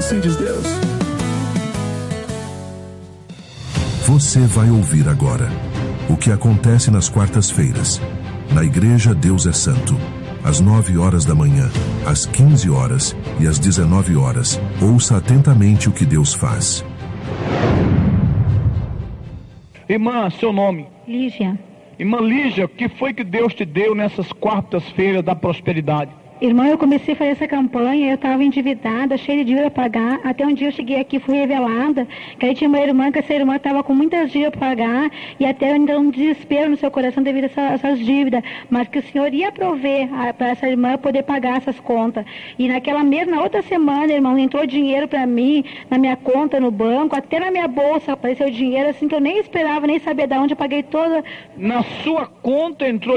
assim diz Deus. Você vai ouvir agora o que acontece nas quartas-feiras. Na Igreja Deus é Santo. Às 9 horas da manhã, às 15 horas e às 19 horas. Ouça atentamente o que Deus faz. Irmã, seu nome? Lígia. Irmã Lígia, o que foi que Deus te deu nessas quartas-feiras da prosperidade? Irmão, eu comecei a fazer essa campanha, eu estava endividada, cheia de dívida para pagar, até um dia eu cheguei aqui, fui revelada, que aí tinha uma irmã, que essa irmã estava com muitas dívidas para pagar, e até ainda um desespero no seu coração devido a essas dívidas, mas que o Senhor ia prover para essa irmã poder pagar essas contas. E na outra semana, irmão, entrou dinheiro para mim, na minha conta, no banco, até na minha bolsa apareceu dinheiro, assim, que eu nem esperava, nem sabia de onde eu paguei toda. Na sua conta entrou